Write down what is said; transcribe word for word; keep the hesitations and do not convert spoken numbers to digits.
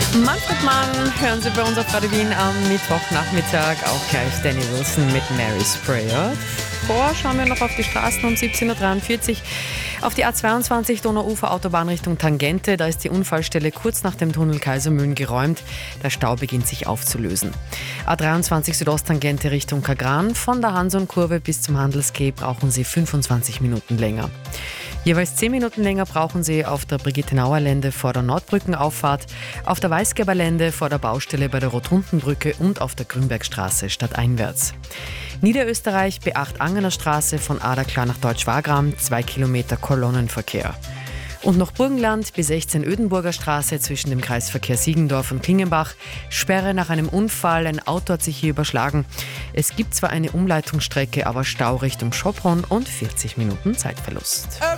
Manfred Mann hören Sie bei uns auf Radio Wien am Mittwochnachmittag. Auch gleich Danny Wilson mit Mary's Prayer. Vorher schauen wir noch auf die Straßen um siebzehn Uhr dreiundvierzig. Auf die A zweiundzwanzig Donauufer Autobahn Richtung Tangente. Da ist die Unfallstelle kurz nach dem Tunnel Kaisermühlen geräumt. Der Stau beginnt sich aufzulösen. A dreiundzwanzig Südosttangente Richtung Kagran. Von der Hanson-Kurve bis zum Handelsquai brauchen Sie fünfundzwanzig Minuten länger. Jeweils zehn Minuten länger brauchen Sie auf der Brigitte-Nauer-Lände vor der Nordbrückenauffahrt, auf der Weißgerber-Lände vor der Baustelle bei der Rotundenbrücke und auf der Grünbergstraße stadteinwärts. Niederösterreich B acht Angener Straße von Aderklar nach Deutsch-Wagram, zwei Kilometer Kolonnenverkehr. Und noch Burgenland B sechzehn Ödenburger Straße zwischen dem Kreisverkehr Siegendorf und Klingenbach. Sperre nach einem Unfall, ein Auto hat sich hier überschlagen. Es gibt zwar eine Umleitungsstrecke, aber Stau Richtung Schopron und vierzig Minuten Zeitverlust.